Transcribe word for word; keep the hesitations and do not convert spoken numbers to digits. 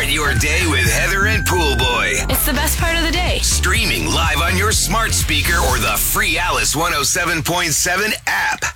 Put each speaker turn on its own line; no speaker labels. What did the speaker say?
Start your day with Heather and Pool Boy.
It's the best part of the day.
Streaming live on your smart speaker or the free Alice one oh seven point seven app.